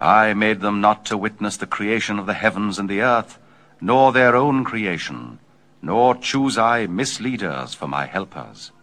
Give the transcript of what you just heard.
I made them not to witness the creation of the heavens and the earth, nor their own creation, nor choose I misleaders for my helpers.